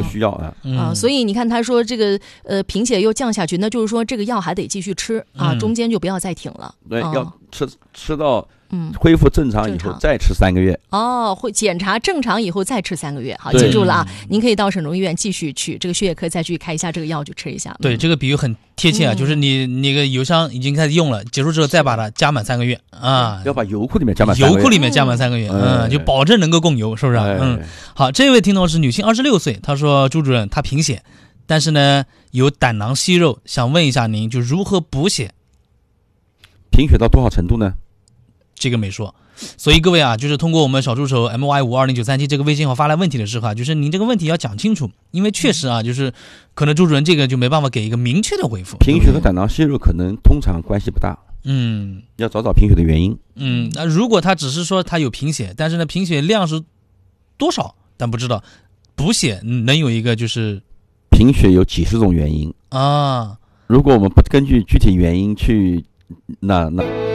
需要啊。 所以你看他说这个贫血又降下去，那就是说这个药还得继续吃啊，中间就不要再停了。 对，要吃到恢复正常以后再吃3个月。 会检查正常以后再吃3个月。好，记住了啊！您可以到省中医院继续去这个血液科再去开一下这个药，就吃一下。 对，这个比喻很贴切啊，就是你那个油箱已经开始用了，结束之后再把它加满3个月啊， 要把油库里面加满3个月， 油库里面加满3个月，就保证能够供油，是不是？好，这位听众是女性，26岁，她说朱主任，她贫血，但是呢有胆囊息肉，想问一下您，就如何补血？ 贫血到多少程度呢？ 这个没说。所以各位啊，就是通过我们小助手 MY520937这个微信号发来问题的时候啊，就是您这个问题要讲清楚，因为确实啊，就是可能朱主任这个就没办法给一个明确的回复。 贫血和胆囊息肉可能通常关系不大，要找找贫血的原因。 那如果他只是说他有贫血，但是呢贫血量是多少，但不知道补血能有一个就是贫血有几十种原因啊，如果我们不根据具体原因去那